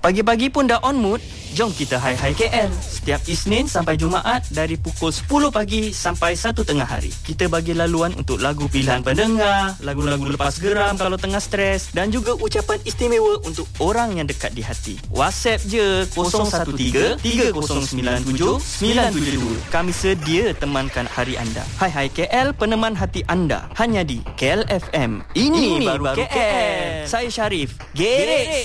Pagi-pagi pun dah on mood? Jom kita Hai KL. Setiap Isnin sampai Jumaat dari pukul 10 pagi sampai 1 tengah hari. Kita bagi laluan untuk lagu pilihan pendengar, lagu-lagu lepas geram kalau tengah stres dan juga ucapan istimewa untuk orang yang dekat di hati. WhatsApp je 013-3097-972. Kami sedia temankan hari anda. Hai KL, peneman hati anda. Hanya di KL FM. Ini baru KL. Saya Syarif. Gerek